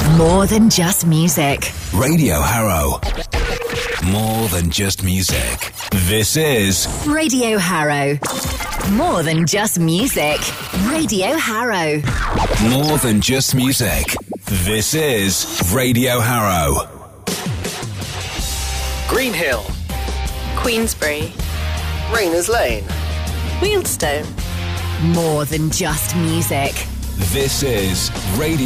More than just music. Radio Harrow. More than just music. This is Radio Harrow. More than just music. Radio Harrow. More than just music. This is Radio Harrow. Greenhill, Queensbury, Rayners Lane, Wealdstone. More than just music. This is Radio